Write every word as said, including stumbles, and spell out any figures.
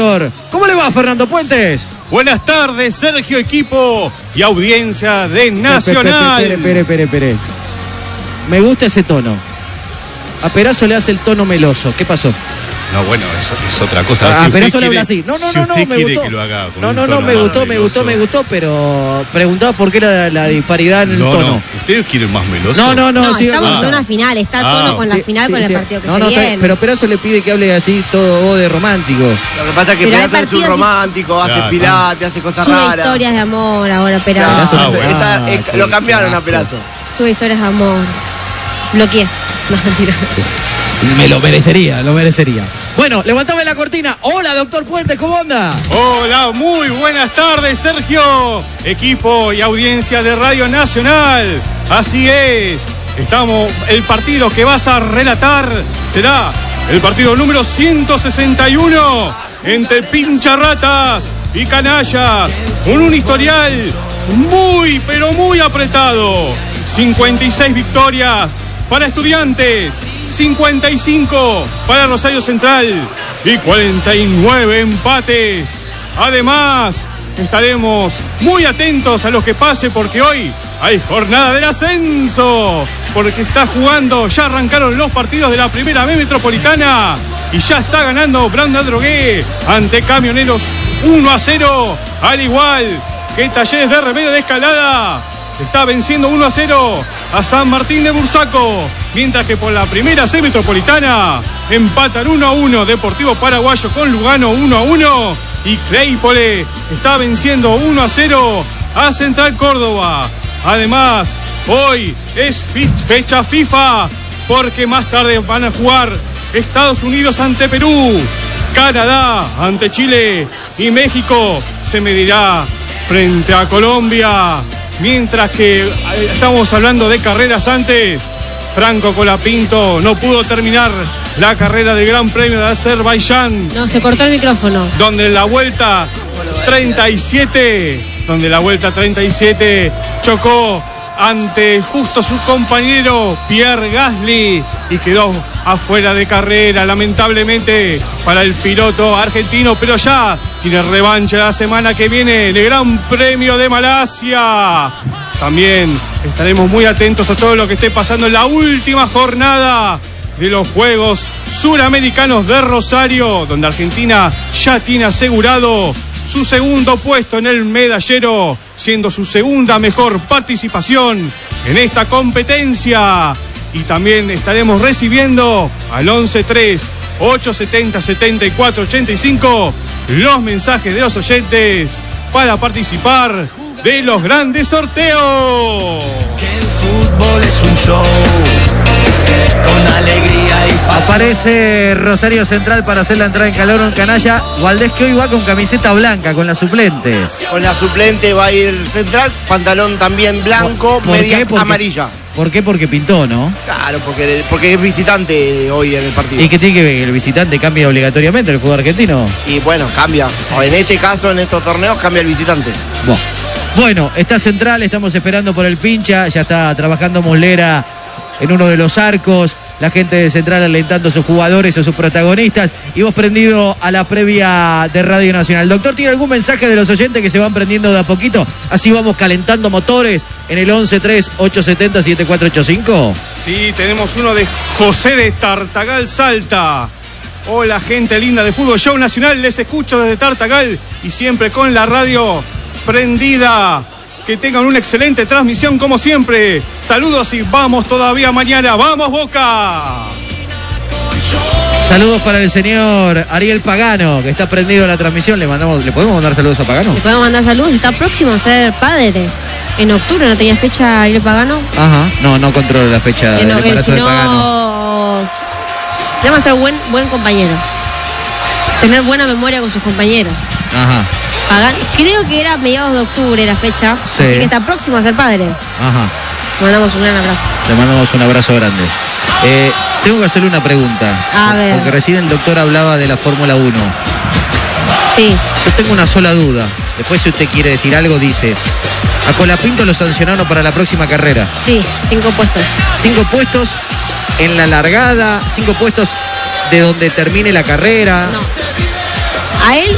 señor. ¿Cómo le va, Fernando Puentes? Buenas tardes, Sergio, equipo y audiencia de Nacional. Espere, espere, espere, espere. Me gusta ese tono. A Perazo le hace el tono meloso. ¿Qué pasó? No, bueno, eso es otra cosa. A si Perazo le quiere, habla así. No, no, si no, no, me gustó. Que lo haga con no, no, un no, tono me más gustó, me meloso. gustó, me gustó, pero preguntaba por qué era la disparidad en el no, tono. No, ¿ustedes quieren más meloso? No, no, no. No, sí, estamos ah. en una final, está a tono Ah, con sí, la final, sí, con sí. el partido que no, se no, viene. está, pero Perazo le pide que hable así, todo voz de romántico. Lo que pasa es que Pero hay Perazo es un partidos y- romántico, hace Claro. pilates, hace cosas Sube raras. historias de amor ahora, Claro, Perazo. Ah, está- bueno. eh, Ah, lo qué cambiaron a asco. Perazo. Sube historias de amor. Bloqueé. No, mentira. Me lo merecería, lo merecería. Bueno, levantame la cortina. Hola, doctor Puentes, ¿cómo anda? Hola, muy buenas tardes, Sergio, equipo y audiencia de Radio Nacional. Así es, estamos, el partido que vas a relatar será el partido número ciento sesenta y uno entre pincharratas y canallas, con un historial muy, pero muy apretado. cincuenta y seis victorias para Estudiantes, cincuenta y cinco para Rosario Central y cuarenta y nueve empates. Además, estaremos muy atentos a lo que pase porque hoy hay jornada del ascenso, porque está jugando, ya arrancaron los partidos de la Primera B Metropolitana y ya está ganando Branda Drogué ante Camioneros uno a cero, al igual que Talleres de Remedio de Escalada está venciendo uno a cero a San Martín de Bursaco, mientras que por la Primera C Metropolitana empatan uno a uno Deportivo Paraguayo con Lugano uno a uno y Claypole está venciendo uno a cero a Central Córdoba. Además, hoy es fecha FIFA porque más tarde van a jugar Estados Unidos ante Perú, Canadá ante Chile y México se medirá frente a Colombia. Mientras que estamos hablando de carreras antes, Franco Colapinto no pudo terminar la carrera del Gran Premio de Azerbaiyán. No, se cortó el micrófono. Donde en la vuelta treinta y siete, donde la vuelta treinta y siete chocó ante justo su compañero Pierre Gasly y quedó afuera de carrera, lamentablemente para el piloto argentino, pero ya tiene revancha la semana que viene en el Gran Premio de Malasia. También estaremos muy atentos a todo lo que esté pasando en la última jornada de los Juegos Suramericanos de Rosario, donde Argentina ya tiene asegurado su segundo puesto en el medallero, siendo su segunda mejor participación en esta competencia. Y también estaremos recibiendo al once tres, ocho setenta, setenta y cuatro ochenta y cinco los mensajes de los oyentes para participar de los grandes sorteos. Que el fútbol es un show con alegría y pasión. Aparece Rosario Central para hacer la entrada en calor en canalla. Valdés, que hoy va con camiseta blanca, con la suplente. Con la suplente va a ir Central, pantalón también blanco, ¿Por- por media qué? Porque- amarilla. ¿Por qué? Porque pintó, ¿no? Claro, porque, porque es visitante hoy en el partido. ¿Y qué tiene que ver? ¿El visitante cambia obligatoriamente el fútbol argentino? Y bueno, cambia. O en este caso, en estos torneos, cambia el visitante. Bueno. Bueno, está Central, estamos esperando por el pincha, ya está trabajando Muslera en uno de los arcos, la gente de Central alentando a sus jugadores, a sus protagonistas, y vos prendido a la previa de Radio Nacional. Doctor, ¿tiene algún mensaje de los oyentes que se van prendiendo de a poquito? Así vamos calentando motores en el once tres, ocho setenta, setenta y cuatro ochenta y cinco. Sí, tenemos uno de José de Tartagal, Salta. Hola, gente linda de Fútbol Show Nacional, les escucho desde Tartagal y siempre con la radio prendida. Que tengan una excelente transmisión como siempre. Saludos y vamos todavía mañana. ¡Vamos, Boca! Saludos para el señor Ariel Pagano, que está prendido a la transmisión. Le mandamos, ¿le podemos mandar saludos a Pagano? Le podemos mandar saludos, está próximo a ser padre. En octubre, ¿no tenía fecha Ariel Pagano? Ajá, no, no controlo la fecha Que del no, que embarazo si de Pagano. no... Se llama ser buen, buen compañero. Tener buena memoria con sus compañeros. Ajá, Pagan, creo que era mediados de octubre la fecha, Sí. así que está próximo a ser padre. ajá. Mandamos un gran abrazo. Le mandamos un abrazo grande. Eh, tengo que hacerle una pregunta. A ver. Porque recién el doctor hablaba de la Fórmula uno. Sí. Yo tengo una sola duda. Después, si usted quiere decir algo, dice: a Colapinto lo sancionaron para la próxima carrera. Sí, cinco puestos. Cinco puestos en la largada, cinco puestos de donde termine la carrera. No. A él